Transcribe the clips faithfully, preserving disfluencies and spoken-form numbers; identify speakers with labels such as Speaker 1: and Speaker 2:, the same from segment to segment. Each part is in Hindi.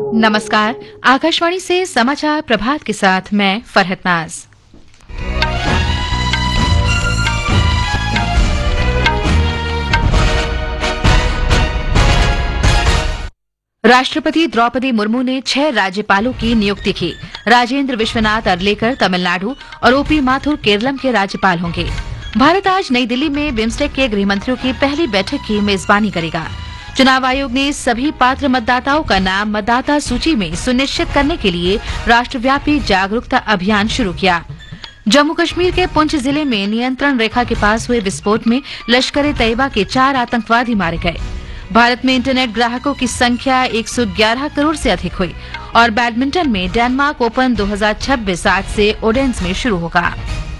Speaker 1: नमस्कार, आकाशवाणी से समाचार प्रभात के साथ मैं फरहत नाज। राष्ट्रपति द्रौपदी मुर्मू ने छह राज्यपालों की नियुक्ति की। राजेंद्र विश्वनाथ अरलेकर तमिलनाडु और ओपी माथुर केरलम के राज्यपाल होंगे। भारत आज नई दिल्ली में बिम्स्टेक के गृहमंत्रियों की पहली बैठक की मेजबानी करेगा। चुनाव आयोग ने सभी पात्र मतदाताओं का नाम मतदाता सूची में सुनिश्चित करने के लिए राष्ट्रव्यापी जागरूकता अभियान शुरू किया। जम्मू कश्मीर के पुंछ जिले में नियंत्रण रेखा के पास हुए विस्फोट में लश्कर-ए-तैयबा के चार आतंकवादी मारे गए। भारत में इंटरनेट ग्राहकों की संख्या एक सौ ग्यारह करोड़ से अधिक हुई और बैडमिंटन में डेनमार्क ओपन दो हज़ार छब्बीस आज से ओडेंस में शुरू होगा।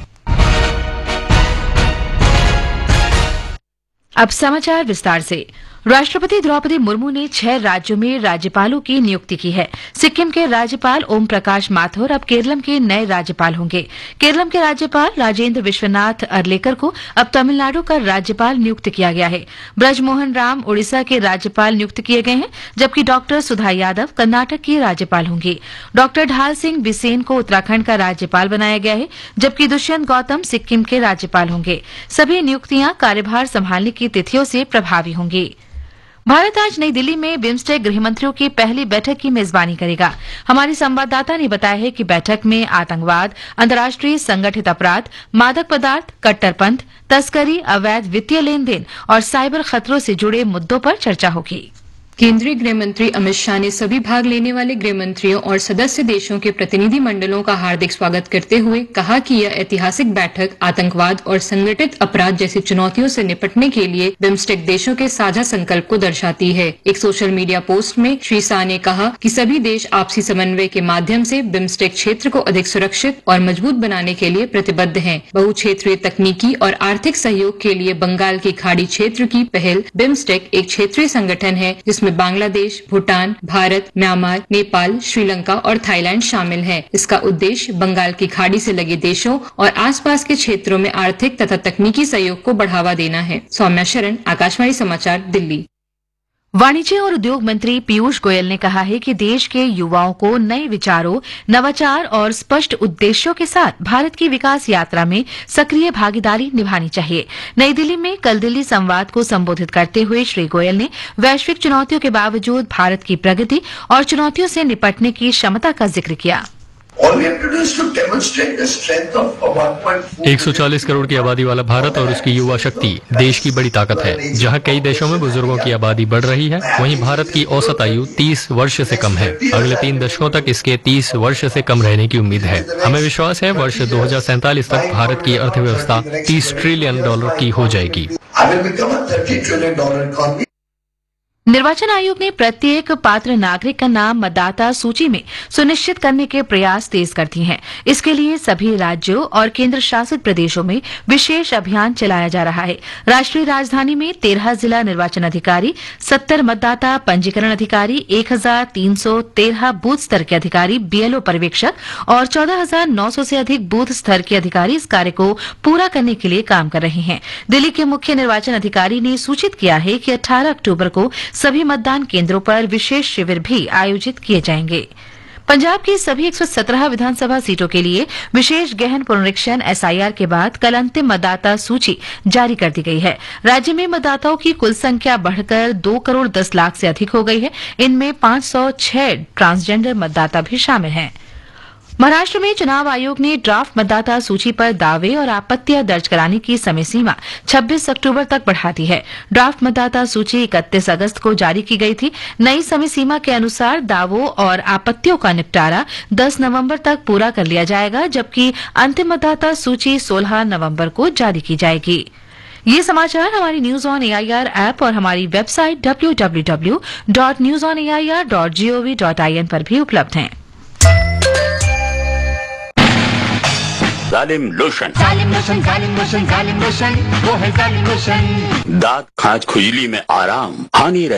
Speaker 1: अब समाचार विस्तार से। राष्ट्रपति द्रौपदी मुर्मू ने छह राज्यों में राज्यपालों की नियुक्ति की है। सिक्किम के राज्यपाल ओम प्रकाश माथुर अब केरलम के नए राज्यपाल होंगे। केरलम के राज्यपाल राजेंद्र विश्वनाथ अरलेकर को अब तमिलनाडु का राज्यपाल नियुक्त किया गया है। ब्रजमोहन राम ओडिशा के राज्यपाल नियुक्त किए गए हैं, जबकि डॉक्टर सुधा यादव कर्नाटक की राज्यपाल होंगी। डॉक्टर ढाल सिंह बिसेन को उत्तराखंड का राज्यपाल बनाया गया है, जबकि दुष्यंत गौतम सिक्किम के राज्यपाल होंगे। सभी नियुक्तियां कार्यभार संभालने की तिथियों से प्रभावी होंगी। भारत आज नई दिल्ली में बिम्स्टेक गृहमंत्रियों की पहली बैठक की मेजबानी करेगा। हमारी संवाददाता ने बताया है कि बैठक में आतंकवाद, अंतर्राष्ट्रीय संगठित अपराध, मादक पदार्थ, कट्टरपंथ, तस्करी, अवैध वित्तीय लेन देन और साइबर खतरों से जुड़े मुद्दों पर चर्चा होगी।
Speaker 2: केंद्रीय गृह मंत्री अमित शाह ने सभी भाग लेने वाले गृह मंत्रियों और सदस्य देशों के प्रतिनिधि मंडलों का हार्दिक स्वागत करते हुए कहा कि यह ऐतिहासिक बैठक आतंकवाद और संगठित अपराध जैसी चुनौतियों से निपटने के लिए बिम्स्टेक देशों के साझा संकल्प को दर्शाती है। एक सोशल मीडिया पोस्ट में श्री शाह ने कहा कि सभी देश आपसी समन्वय के माध्यम से बिम्स्टेक क्षेत्र को अधिक सुरक्षित और मजबूत बनाने के लिए प्रतिबद्ध हैं। बहुक्षेत्रीय तकनीकी और आर्थिक सहयोग के लिए बंगाल की खाड़ी क्षेत्र की पहल बिम्स्टेक एक क्षेत्रीय संगठन है जिसमें बांग्लादेश, भूटान, भारत, म्यांमार, नेपाल, श्रीलंका और थाईलैंड शामिल हैं। इसका उद्देश्य बंगाल की खाड़ी से लगे देशों और आसपास के क्षेत्रों में आर्थिक तथा तकनीकी सहयोग को बढ़ावा देना है। सौम्या शरण, आकाशवाणी समाचार, दिल्ली।
Speaker 1: वाणिज्य और उद्योग मंत्री पीयूष गोयल ने कहा है कि देश के युवाओं को नए विचारों, नवाचार और स्पष्ट उद्देश्यों के साथ भारत की विकास यात्रा में सक्रिय भागीदारी निभानी चाहिए। नई दिल्ली में कल दिल्ली संवाद को संबोधित करते हुए श्री गोयल ने वैश्विक चुनौतियों के बावजूद भारत की प्रगति और चुनौतियों से निपटने की क्षमता का जिक्र किया।
Speaker 3: एक सौ चालीस करोड़ की आबादी वाला भारत और उसकी युवा शक्ति देश की बड़ी ताकत है। जहां कई देशों में बुजुर्गों की आबादी बढ़ रही है, वहीं भारत की औसत आयु तीस वर्ष से कम है। अगले तीन दशकों तक इसके तीस वर्ष से कम रहने की उम्मीद है। हमें विश्वास है वर्ष दो हजार सैंतालीस तक भारत की अर्थव्यवस्था तीस ट्रिलियन डॉलर की हो जाएगी।
Speaker 1: निर्वाचन आयोग ने प्रत्येक पात्र नागरिक का नाम मतदाता सूची में सुनिश्चित करने के प्रयास तेज कर दिए हैं। इसके लिए सभी राज्यों और केंद्र शासित प्रदेशों में विशेष अभियान चलाया जा रहा है। राष्ट्रीय राजधानी में तेरह जिला निर्वाचन अधिकारी, सत्तर मतदाता पंजीकरण अधिकारी, एक हजार तीन सौ तेरह बूथ स्तर के अधिकारी, बीएलओ पर्यवेक्षक और चौदह हजार नौ सौ से अधिक बूथ स्तर के अधिकारी इस कार्य को पूरा करने के लिए काम कर रहे हैं। दिल्ली के मुख्य निर्वाचन अधिकारी ने सूचित किया है कि अठारह अक्टूबर को सभी मतदान केंद्रों पर विशेष शिविर भी आयोजित किए जाएंगे। पंजाब की सभी एक सौ सत्रह विधानसभा सीटों के लिए विशेष गहन पुनरीक्षण एसआईआर के बाद कल अंतिम मतदाता सूची जारी कर दी गई है। राज्य में मतदाताओं की कुल संख्या बढ़कर दो करोड़ दस लाख से अधिक हो गई है। इनमें पांच सौ छह ट्रांसजेंडर मतदाता भी शामिल हैं। महाराष्ट्र में चुनाव आयोग ने ड्राफ्ट मतदाता सूची पर दावे और आपत्तियां दर्ज कराने की समय सीमा छब्बीस अक्टूबर तक बढ़ा दी है। ड्राफ्ट मतदाता सूची इकतीस अगस्त को जारी की गई थी। नई समय सीमा के अनुसार दावों और आपत्तियों का निपटारा दस नवंबर तक पूरा कर लिया जाएगा, जबकि अंतिम मतदाता सूची सोलह नवंबर को जारी की जाएगी। ये समाचार हमारी न्यूज ऑन एआईआर ऐप और हमारी website W W W dot news on A I R dot G O V dot I N पर भी उपलब्ध हैं।
Speaker 4: जालिम लोशन
Speaker 5: जालिम लोशन जालिम लोशन जालिम लोशन वो है जालिम लोशन।
Speaker 4: दांत खाज खुजली में आराम, हानि